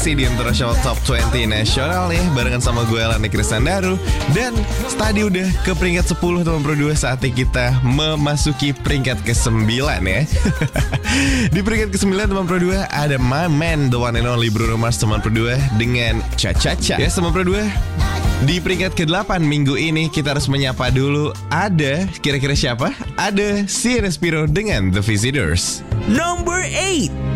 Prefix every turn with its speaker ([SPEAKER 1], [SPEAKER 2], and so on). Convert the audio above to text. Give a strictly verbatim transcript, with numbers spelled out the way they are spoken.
[SPEAKER 1] Si di International Top dua puluh Nasional nih, barengan sama gue Lani Kristandaru. Dan tadi udah ke peringkat sepuluh teman Pro dua, saatnya kita memasuki peringkat kesembilan ya. Di peringkat kesembilan teman Pro dua ada my man, the one and only Bruno Mars teman Pro dua dengan Cha Cha Cha. Ya teman Pro dua, di peringkat kedelapan minggu ini kita harus menyapa dulu. Ada kira-kira siapa? Ada Sienna Spiro dengan The Visitors.
[SPEAKER 2] Number eight.